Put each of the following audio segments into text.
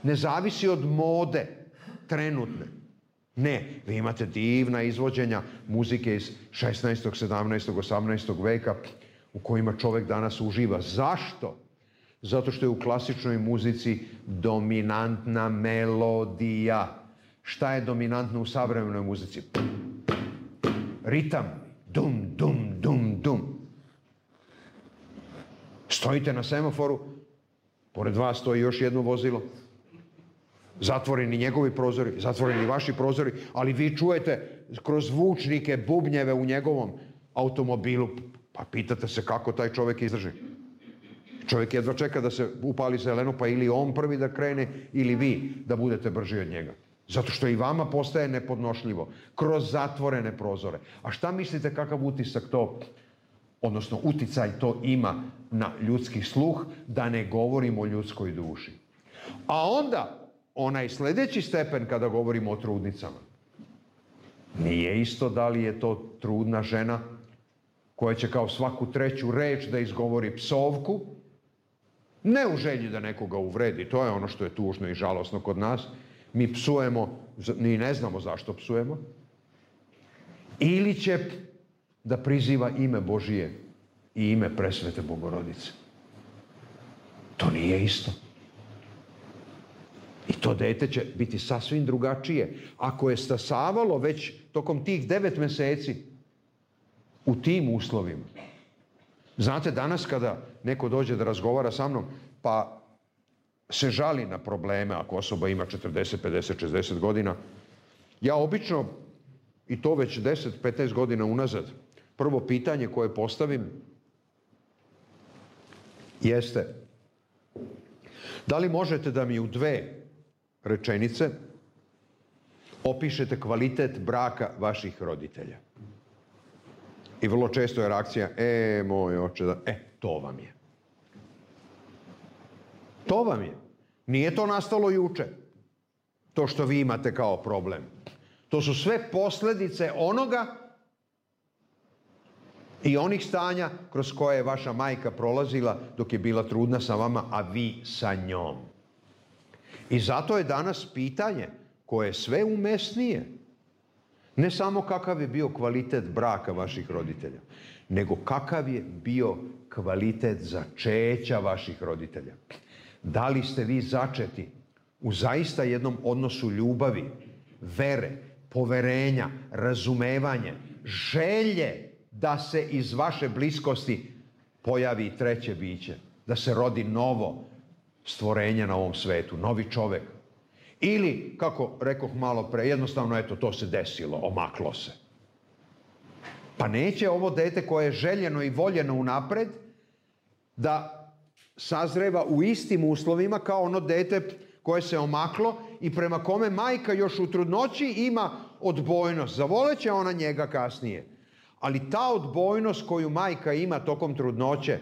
Ne zavisi od mode trenutne. Ne, vi imate divna izvođenja muzike iz 16., 17., 18. veka u kojima čovek danas uživa. Zašto? Zato što je u klasičnoj muzici dominantna melodija. Šta je dominantno u savremenoj muzici? Ritam. Dum, dum, dum, dum. Stojite na semaforu, pored vas stoji još jedno vozilo, zatvoreni njegovi prozori, zatvoreni vaši prozori, ali vi čujete kroz zvučnike bubnjeve u njegovom automobilu, pa pitate se kako taj čovek izdrži. Čovjek jedva čeka da se upali zeleno, pa ili on prvi da krene, ili vi da budete brži od njega. Zato što i vama postaje nepodnošljivo, kroz zatvorene prozore. A šta mislite kakav utisak to, odnosno uticaj to ima na ljudski sluh, da ne govorimo o ljudskoj duši. A onda, onaj sljedeći stepen kada govorimo o trudnicama. Nije isto da li je to trudna žena koja će kao svaku treću reč da izgovori psovku, ne u želji da nekoga uvredi, to je ono što je tužno i žalosno kod nas. Mi psujemo, ni ne znamo zašto psujemo. Ili će da priziva ime Božije i ime presvete Bogorodice. To nije isto. I to dete će biti sasvim drugačije. Ako je stasavalo već tokom tih 9 meseci u tim uslovima. Znate, danas kada neko dođe da razgovara sa mnom, pa se žali na probleme, ako osoba ima 40, 50, 60 godina, ja obično, i to već 10, 15 godina unazad, prvo pitanje koje postavim jeste: da li možete da mi u 2 rečenice opišete kvalitet braka vaših roditelja? I vrlo često je reakcija: moj oče, to vam je. To vam je. Nije to nastalo juče. To što vi imate kao problem. To su sve posljedice onoga i onih stanja kroz koje je vaša majka prolazila dok je bila trudna sa vama, a vi sa njom. I zato je danas pitanje koje je sve umesnije, ne samo kakav je bio kvalitet braka vaših roditelja, nego kakav je bio kvalitet začeća vaših roditelja. Da li ste vi začeti u zaista jednom odnosu ljubavi, vere, poverenja, razumevanja, želje da se iz vaše bliskosti pojavi treće biće, da se rodi novo stvorenje na ovom svetu, novi čovek. Ili, kako rekoh malo pre, jednostavno, to se desilo, omaklo se. Pa neće ovo dete koje je željeno i voljeno unapred da sazreva u istim uslovima kao ono dete koje se omaklo i prema kome majka još u trudnoći ima odbojnost. Zavoleće ona njega kasnije. Ali ta odbojnost koju majka ima tokom trudnoće,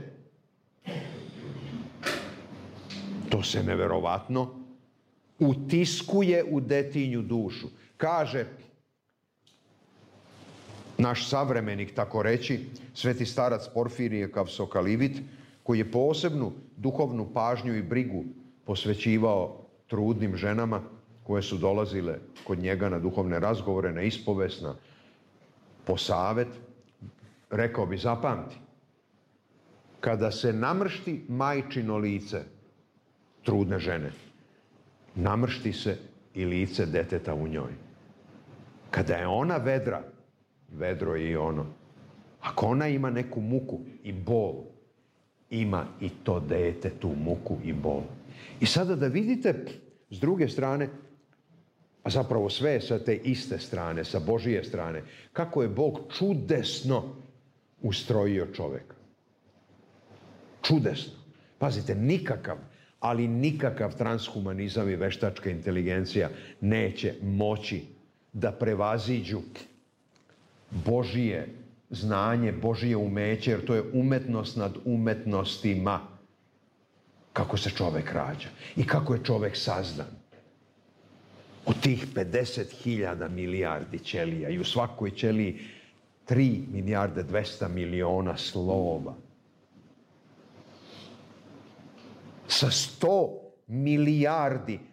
to se neverovatno utiskuje u detinju dušu. Kaže naš savremenik, tako reći, sveti starac Porfirije Kavsokalivit, koji je posebnu duhovnu pažnju i brigu posvećivao trudnim ženama koje su dolazile kod njega na duhovne razgovore, na ispovest, po savet, rekao bi: zapamti, kada se namršti majčino lice trudne žene, namršti se i lice deteta u njoj. Kada je ona vedra, vedro je i ono. Ako ona ima neku muku i bol, ima i to dete tu muku i bol. I sada da vidite s druge strane, a zapravo sve sa te iste strane, sa Božije strane, kako je Bog čudesno ustrojio čoveka. Čudesno. Pazite, nikakav, ali nikakav transhumanizam i veštačka inteligencija neće moći da prevaziđu Božije znanje, Božije umeće, jer to je umetnost nad umetnostima. Kako se čovek rađa i kako je čovek sazdan. Od tih 50.000 milijardi ćelija i u svakoj ćeliji 3 milijarde 200 miliona slova. Sa 100 milijardi